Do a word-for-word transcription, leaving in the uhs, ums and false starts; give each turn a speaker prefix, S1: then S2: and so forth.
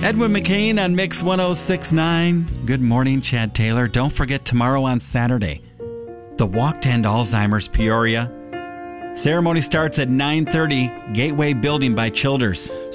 S1: Edwin McCain on Mix one oh six point nine. Good morning, Chad Taylor. Don't forget tomorrow on Saturday, the Walk to End Alzheimer's Peoria. Ceremony starts at nine thirty, Gateway Building by Childers.